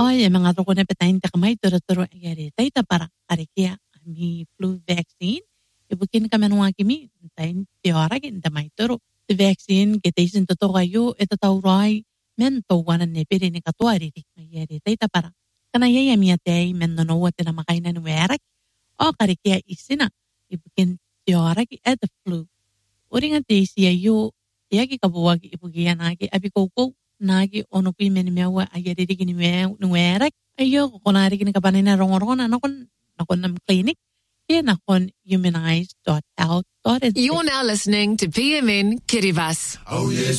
mga ko na patayin ta kamay turo agari. Tayo para arikia mi flu vaccine. Ibukin kami nung kimi tayo tiara kin damay turo. The vaccine kitaisin to kayo ito tauray men to wana ne pere ni katuari dik agari. Tayo para kana yaya mi atay men no wate na makainan werak. O karikia isina ibukin tiara ki at the flu. Uring ate siya yo yagi kabuwag ibugian agi abikoko nagi ono pi men mewa agari dik ni werak. Ayo kunari kini kapanin na rongoron nakon nam clinic kaya nakon immunize.health.nz. You're now listening to PMN Kiribati. Oh yes.